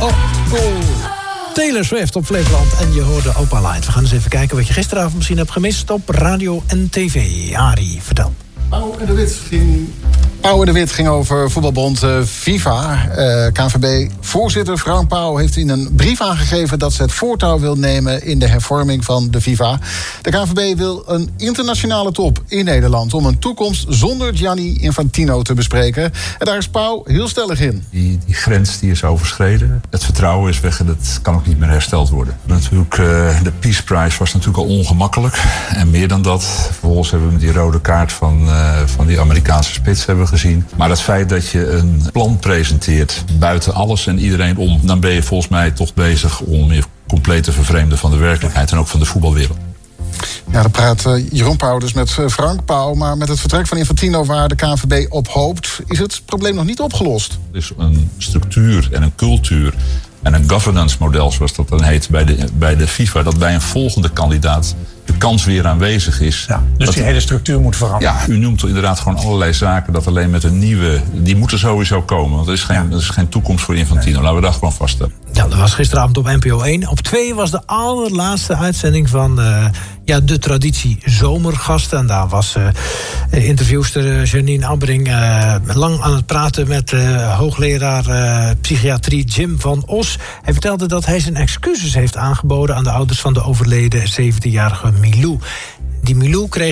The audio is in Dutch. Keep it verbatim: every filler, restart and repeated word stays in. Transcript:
oh, oh. Taylor Swift op Flevoland en je hoorde Opa Light. We gaan eens even kijken wat je gisteravond misschien hebt gemist op radio en tv. Arie, vertel. Pauw en de Wit ging... Pauw en de Wit ging over voetbalbond uh, FIFA. Uh, K N V B-voorzitter Frank Pauw heeft in een brief aangegeven dat ze het voortouw wil nemen in de hervorming van de FIFA. De K N V B wil een internationale top in Nederland om een toekomst zonder Gianni Infantino te bespreken. En daar is Pauw heel stellig in. Die, die grens die is overschreden. Het vertrouwen is weg en dat kan ook niet meer hersteld worden. Natuurlijk, uh, de Peace Prize was natuurlijk al ongemakkelijk. En meer dan dat. Vervolgens hebben we die rode kaart van, uh, van die Amerikaanse spits hebben gezien. Maar het feit dat je een plan presenteert buiten alles en iedereen om, dan ben je volgens mij toch bezig om je compleet te vervreemden van de werkelijkheid en ook van de voetbalwereld. Ja, dan praat uh, Jeroen Pauw dus met uh, Frank Pauw. Maar met het vertrek van Infantino waar de K N V B op hoopt, is het probleem nog niet opgelost. Er is een structuur en een cultuur en een governance model, zoals dat dan heet, bij de, bij de FIFA, dat bij een volgende kandidaat de kans weer aanwezig is. Ja, dus dat, die hele structuur moet veranderen. Ja, u noemt inderdaad gewoon allerlei zaken dat alleen met een nieuwe, die moeten sowieso komen. Want er is geen, er is geen toekomst voor Infantino. Laten we dat gewoon vaststellen. Ja, dat was gisteravond op N P O één. Op twee was de allerlaatste uitzending van uh, ja, de traditie Zomergasten. En daar was uh, interviewster Janine Abbering uh, lang aan het praten met uh, hoogleraar uh, psychiatrie Jim van Os. Hij vertelde dat hij zijn excuses heeft aangeboden aan de ouders van de overleden zeventienjarige Milou. Die Milou kreeg